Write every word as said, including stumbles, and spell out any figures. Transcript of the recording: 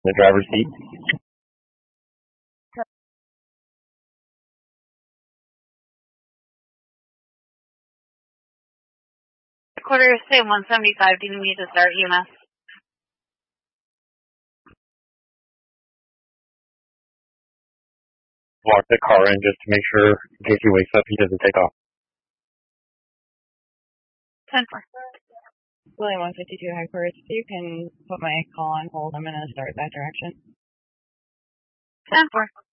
The driver's seat. Quarter say one seventy-five. Do you need to start E M S? Lock the car in just to make sure, in case he wakes up, he doesn't take off. ten four. William one fifty-two headquarters. You can put my call on hold. I'm going to start that direction. ten four.